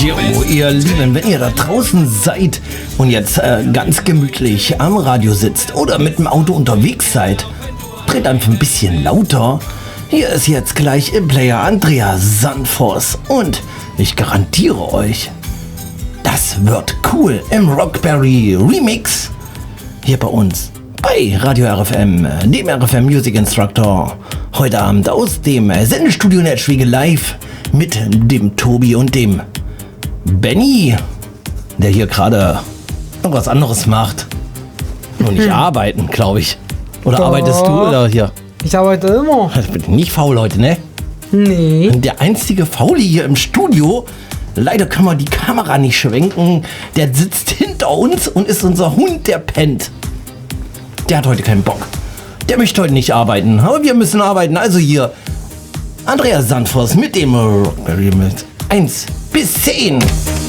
Jo, ihr Lieben, wenn ihr da draußen seid und jetzt ganz gemütlich am Radio sitzt oder mit dem Auto unterwegs seid, dreht einfach ein bisschen lauter. Hier ist jetzt gleich im Player Andrea Sandvoss und ich garantiere euch, das wird cool im Rockberry Remix hier bei uns bei Radio RFM, dem RFM Music Instructor. Heute Abend aus dem Sendestudio Netschwege live mit dem Tobi und dem Benny, der hier gerade noch was anderes macht. Nur nicht arbeiten, glaube ich. Oder Doch. Arbeitest du oder hier? Ich arbeite immer. Ich bin nicht faul heute, ne? Nee. Der einzige Fauli hier im Studio. Leider können wir die Kamera nicht schwenken. Der sitzt hinter uns und ist unser Hund, der pennt. Der hat heute keinen Bock. Der möchte heute nicht arbeiten. Aber wir müssen arbeiten. Also hier Andrea Sandvoss mit dem Rockberry mit 1 bis 10.